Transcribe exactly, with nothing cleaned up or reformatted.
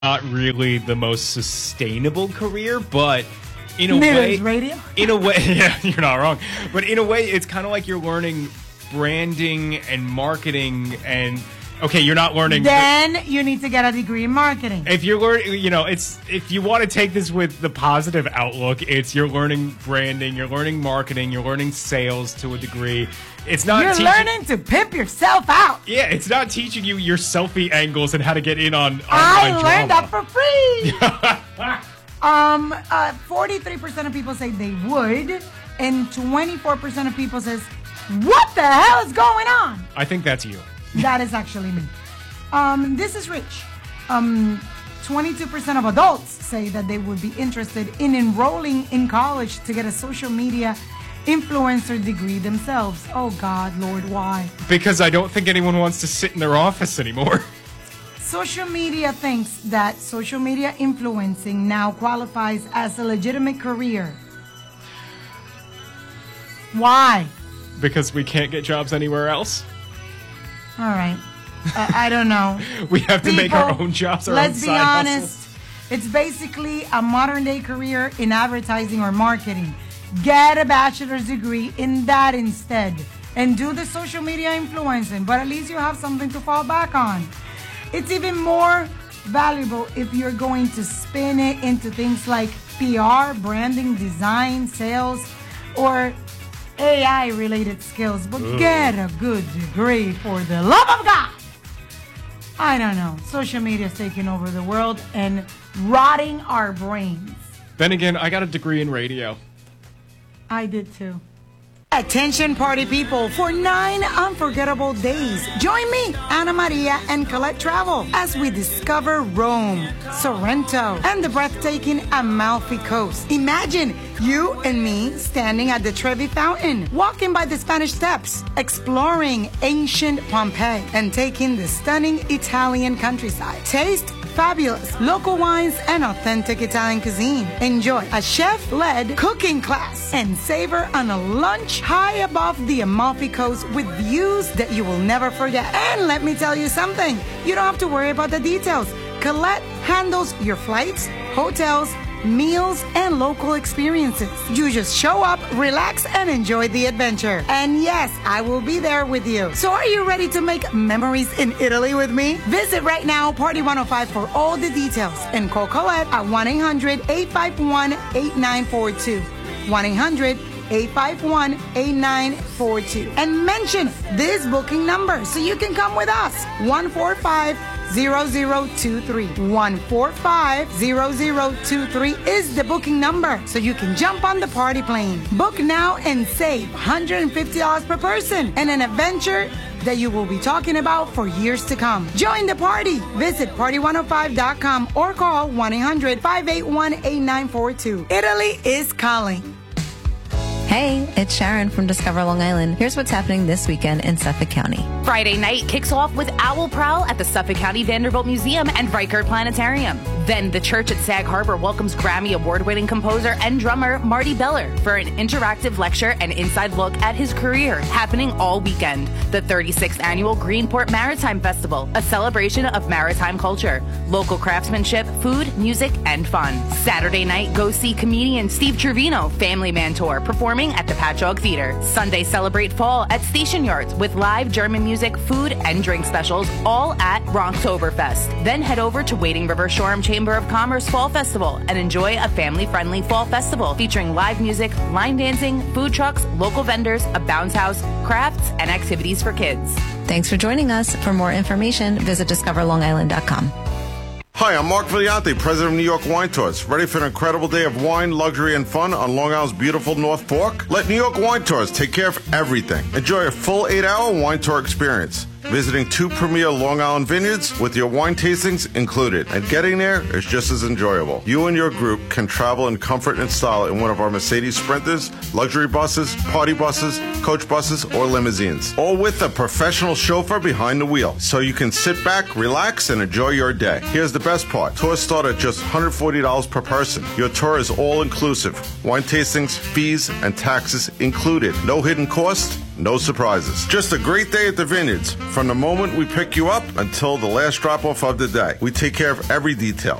not really the most sustainable career, but in a Neither way, is radio. in a way, yeah, you're not wrong. But in a way, it's kind of like you're learning branding and marketing. And okay, you're not learning. Then the, you need to get a degree in marketing. If you're learning, you know, it's if you want to take this with the positive outlook, it's you're learning branding, you're learning marketing, you're learning sales to a degree. It's not You're teaching, learning to pimp yourself out. Yeah, it's not teaching you your selfie angles and how to get in on. I learned drama. that for free. um, uh, forty-three percent of people say they would, and twenty-four percent of people says, "What the hell is going on?" I think that's you. That is actually me. Um, this is rich. Um, twenty-two percent of adults say that they would be interested in enrolling in college to get a social media influencer degree themselves. Oh God, Lord, why? Because I don't think anyone wants to sit in their office anymore. Social media thinks that social media influencing now qualifies as a legitimate career. Why? Because we can't get jobs anywhere else. All right. Uh, I don't know. We have to People, make our own jobs, our let's own be side honest. hustles. It's basically a modern day career in advertising or marketing. Get a bachelor's degree in that instead and do the social media influencing, but at least you have something to fall back on. It's even more valuable if you're going to spin it into things like P R, branding, design, sales, or A I related skills, but Ugh. Get a good degree for the love of God. I don't know. Social media is taking over the world and rotting our brains. Then again, I got a degree in radio. I did too. Attention party people, for nine unforgettable days, join me, Ana Maria and Colette Travel as we discover Rome, Sorrento, and the breathtaking Amalfi Coast. Imagine you and me standing at the Trevi Fountain, walking by the Spanish Steps, exploring ancient Pompeii, and taking the stunning Italian countryside. Taste fabulous local wines and authentic Italian cuisine. Enjoy a chef-led cooking class and savor on a lunch high above the Amalfi Coast with views that you will never forget. And let me tell you something, you don't have to worry about the details. Colette handles your flights, hotels, meals, and local experiences. You just show up, relax, and enjoy the adventure. And yes, I will be there with you. So are you ready to make memories in Italy with me? Visit right now, Party one oh five, for all the details, and call Colette at one eight hundred, eight five one, eight nine four two. one eight hundred, eight five one, eight nine four two. And mention this booking number so you can come with us. one four five, zero zero two three. one four five, zero zero two three is the booking number so you can jump on the party plane. Book now and save one hundred fifty dollars per person and an adventure that you will be talking about for years to come. Join the party. Visit party one oh five dot com or call one eight hundred, five eight one, eight nine four two. Italy is calling. Hey, it's Sharon from Discover Long Island. Here's what's happening this weekend in Suffolk County. Friday night kicks off with Owl Prowl at the Suffolk County Vanderbilt Museum and Riker Planetarium. Then the church at Sag Harbor welcomes Grammy Award-winning composer and drummer Marty Beller for an interactive lecture and inside look at his career, happening all weekend. The thirty-sixth Annual Greenport Maritime Festival, a celebration of maritime culture, local craftsmanship, food, music, and fun. Saturday night, go see comedian Steve Trevino, Family Man Tour, performing at the Patchogue Theater. Sunday, celebrate fall at Station Yards with live German music, food, and drink specials, all at Ronktoberfest. Then head over to Wading River Shoreham Chamber of Commerce Fall Festival and enjoy a family-friendly fall festival featuring live music, line dancing, food trucks, local vendors, a bounce house, crafts, and activities for kids. Thanks for joining us. For more information, visit discover long island dot com. Hi, I'm Mark Villiante, president of New York Wine Tours. Ready for an incredible day of wine, luxury, and fun on Long Island's beautiful North Fork? Let New York Wine Tours take care of everything. Enjoy a full eight-hour wine tour experience, visiting two premier Long Island vineyards with your wine tastings included. And getting there is just as enjoyable. You and your group can travel in comfort and style in one of our Mercedes Sprinters, luxury buses, party buses, coach buses, or limousines. All with a professional chauffeur behind the wheel, so you can sit back, relax, and enjoy your day. Here's the best part. Tours start at just one hundred forty dollars per person. Your tour is all inclusive. Wine tastings, fees, and taxes included. No hidden cost, no surprises. Just a great day at the Vineyards. From the moment we pick you up until the last drop-off of the day, we take care of every detail.